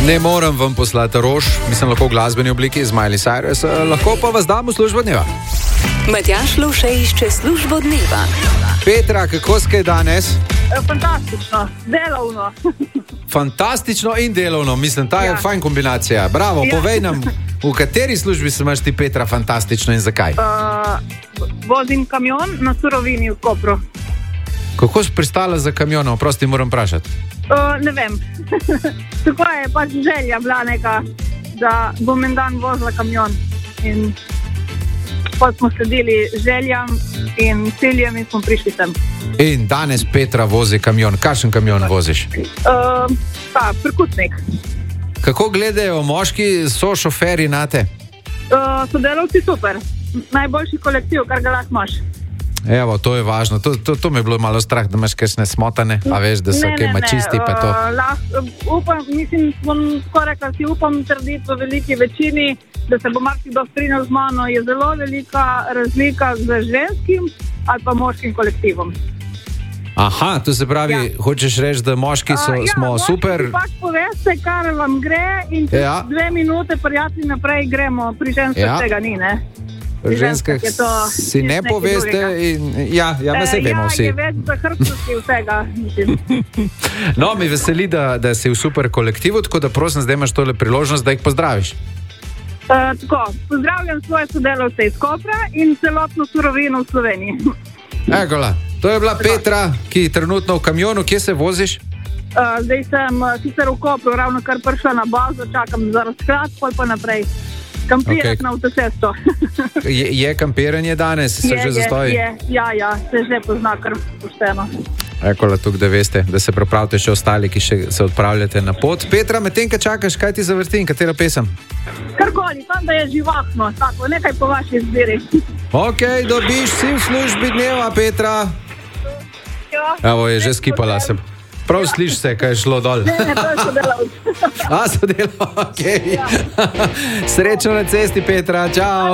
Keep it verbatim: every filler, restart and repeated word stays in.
Ne morem vam poslati rož, mislim lahko v glasbeni obliki z Miley Cyrus, lahko pa vas dam v službo dneva. Matjaž Lovše išče službo dneva. Petra, kako skaj danes? Fantastično, delovno. Fantastično in delovno, mislim, ta ja. je fajn kombinacija. Bravo, ja. Povej nam, v kateri službi se imaš ti, Petra, fantastično in zakaj? Uh, vozim kamion na surovini v Kopru. Kako si pristala za kamionom? Prosti, moram vprašati. Uh, ne vem. Tako je pač želja bila neka, da bom en dan vozila kamion. In pa smo sledili željam in ciljem in smo prišli sem. In danes Petra vozi kamion. Kakšen kamion voziš? Uh, pa, prikutnik. Kako gledajo moški, so šoferji nate? Uh, sodelavci super. Najboljši kolektiv, kar ga lahko imaš. Evo, to je važno. To, to, to mi je bilo malo strah, da imaš kakšne smotane, a veš, da so ne, kaj ne, mačisti ne. pa to. Uh, lahko, upam, mislim, bom skoraj, kar si upam trditi v veliki večini, da se bo marsikdo strinjal z mano, je zelo velika razlika z ženskim ali pa moškim kolektivom. Aha, to se pravi, ja. hočeš reči, da moški so, uh, ja, smo moški super. Ja, pač poveste, kar vam gre in čez ja. dve minute prijatelji naprej gremo, pri ženskih ja. tega ni, ne? Pri ženskih si ne poveste in ja, ja, me se e, vemo ja, vsi. Ja, je več zahrbtosti vsega. No, mi veseli, da, da si v super kolektivu, tako da prosim, zdaj imaš tole priložnost, da jih pozdraviš. Uh, tako, pozdravljam svoje sodelavce iz Kopra in celotno surovino v Sloveniji. Egola, to je bila tako. Petra, ki je trenutno v kamionu. Kje se voziš? Uh, zdaj sem uh, sicer v Kopru, ravno kar prišla na bazo, čakam za razklad, pol pa naprej. Kampirati okay. na avtocesto. je, je kampiranje danes? Se je, že zastoji? Je, ja, ja, se že pozna kar pošteno. Ekola, tukaj, da veste, da se pripravite še ostali, ki še se odpravljate na pot. Petra, medtem, kaj čakaš, kaj ti zavrti in katera pesem? Karkoli, tam da je živahno, tako, nekaj po vaši izbiri. Ok, dobiš si v službi dneva, Petra. Evo, je že skipala se. Prav sliš se, kaj je šlo dol. Ne, ne, to je sodelavc. A, sodelavc, ok. Ja. Srečno na cesti, Petra, čau.